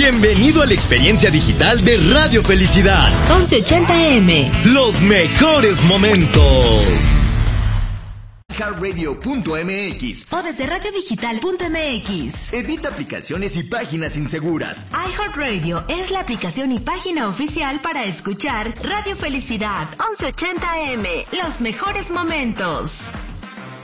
Bienvenido a la experiencia digital de Radio Felicidad 1180 AM. Los mejores momentos. iHeartRadio.mx o desde radiodigital.mx. Evita aplicaciones y páginas inseguras. iHeartRadio es la aplicación y página oficial para escuchar Radio Felicidad 1180 AM. Los mejores momentos.